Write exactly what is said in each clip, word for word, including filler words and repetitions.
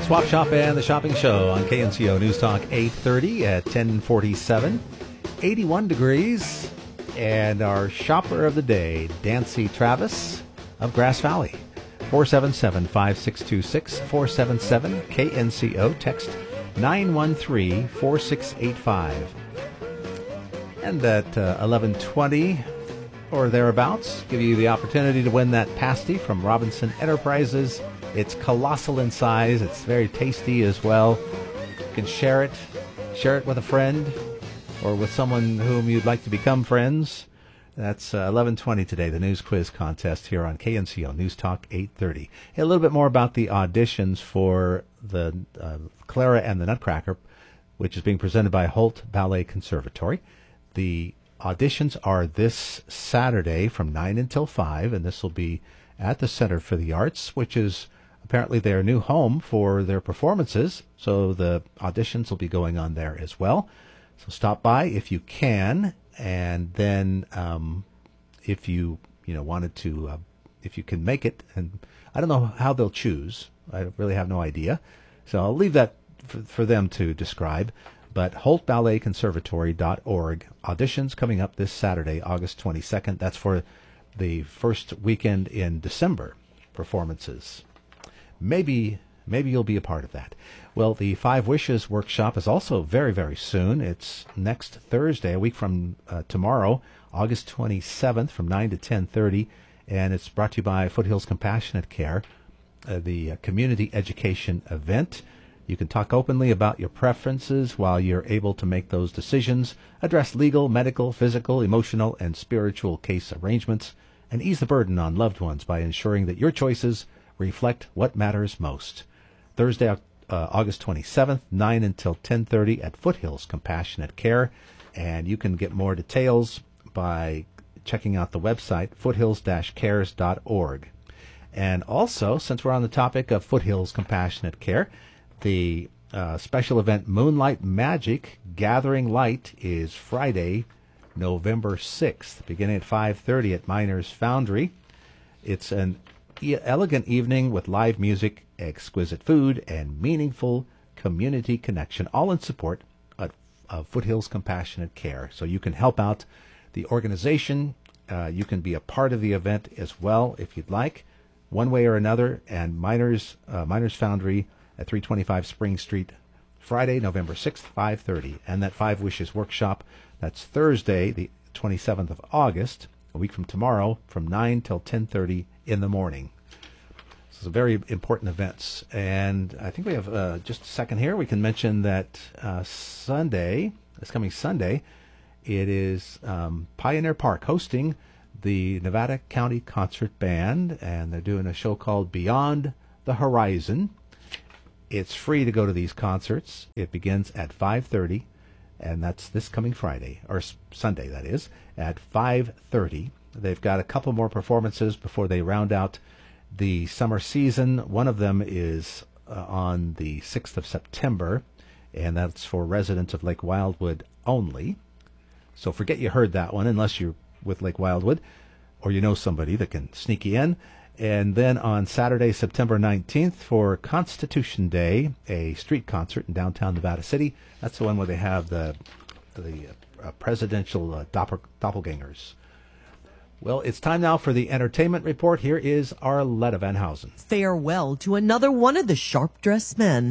Swap Shop and the Shopping Show on K N C O News Talk eight thirty at ten forty-seven. eighty-one degrees. And our shopper of the day, Dancy Travis of Grass Valley. four seven seven, five six two six, four seven seven, K N C O. Text nine one three, four six eight five. And at uh, eleven twenty or thereabouts, give you the opportunity to win that pasty from Robinson Enterprises. It's colossal in size. It's very tasty as well. You can share it, share it with a friend or with someone whom you'd like to become friends. That's uh, eleven twenty today, the news quiz contest here on K N C O News Talk eight thirty. Hey, a little bit more about the auditions for the uh, Clara and the Nutcracker, which is being presented by Holt Ballet Conservatory. The auditions are this Saturday from nine until five, and this will be at the Center for the Arts, which is apparently their new home for their performances. So the auditions will be going on there as well. So stop by if you can, and then um, if you you know wanted to, uh, if you can make it, and I don't know how they'll choose. I really have no idea. So I'll leave that for, for them to describe. But holt ballet conservatory dot org. Auditions coming up this Saturday, August twenty-second. That's for the first weekend in December performances. Maybe maybe you'll be a part of that. Well, the Five Wishes workshop is also very, very soon. It's next Thursday, a week from uh, tomorrow, August twenty-seventh from nine to ten thirty. And it's brought to you by Foothills Compassionate Care, uh, the uh, community education event. You can talk openly about your preferences while you're able to make those decisions, address legal, medical, physical, emotional, and spiritual case arrangements, and ease the burden on loved ones by ensuring that your choices reflect what matters most. Thursday, uh, August twenty-seventh, nine until ten thirty at Foothills Compassionate Care. And you can get more details by checking out the website, foothills dash cares dot org. And also, since we're on the topic of Foothills Compassionate Care, the uh, special event Moonlight Magic Gathering Light is Friday, November sixth, beginning at five thirty at Miners Foundry. It's an e- elegant evening with live music, exquisite food, and meaningful community connection, all in support of, of Foothills Compassionate Care. So you can help out the organization. Uh, you can be a part of the event as well if you'd like, one way or another. And Miners, uh, Miners Foundry at three twenty-five Spring Street, Friday, November sixth, five thirty. And that Five Wishes workshop, that's Thursday, the twenty-seventh of August, a week from tomorrow, from nine till ten thirty in the morning. This is a very important events. And I think we have uh, just a second here. We can mention that uh, Sunday, this coming Sunday, it is um, Pioneer Park hosting the Nevada County Concert Band, and they're doing a show called Beyond the Horizon. It's free to go to these concerts. It begins at five thirty, and that's this coming Friday, or Sunday, that is, at five thirty. They've got a couple more performances before they round out the summer season. One of them is uh, on the sixth of September, and that's for residents of Lake Wildwood only. So forget you heard that one, unless you're with Lake Wildwood, or you know somebody that can sneak you in. And then on Saturday, September nineteenth, for Constitution Day, a street concert in downtown Nevada City. That's the one where they have the the uh, presidential uh, doppel- doppelgangers. Well, it's time now for the entertainment report. Here is Arletta Van Housen. Farewell to another one of the sharp-dressed men.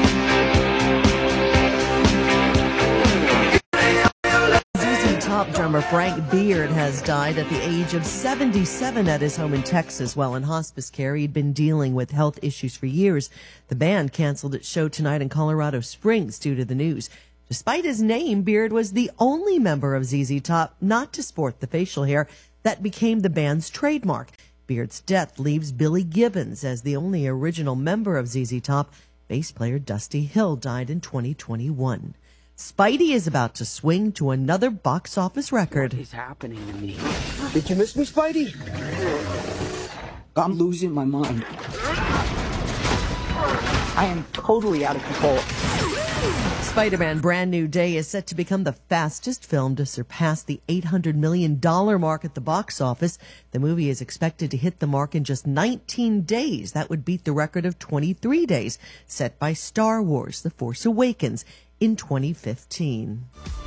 Top drummer Frank Beard has died at the age of seventy-seven at his home in Texas. While in hospice care, he'd been dealing with health issues for years. The band canceled its show tonight in Colorado Springs due to the news. Despite his name, Beard was the only member of Z Z Top not to sport the facial hair that became the band's trademark. Beard's death leaves Billy Gibbons as the only original member of Z Z Top. Bass player Dusty Hill died in twenty twenty-one. Spidey is about to swing to another box office record. What is happening to me? Did you miss me, Spidey? I'm losing my mind. I am totally out of control. Spider-Man Brand New Day is set to become the fastest film to surpass the eight hundred million dollars mark at the box office. The movie is expected to hit the mark in just nineteen days. That would beat the record of twenty-three days set by Star Wars: The Force Awakens in twenty fifteen.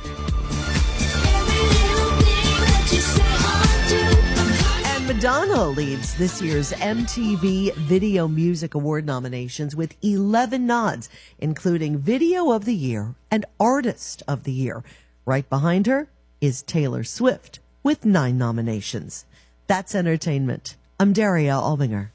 Madonna leads this year's M T V Video Music Award nominations with eleven nods, including Video of the Year and Artist of the Year. Right behind her is Taylor Swift with nine nominations. That's entertainment. I'm Daria Albinger.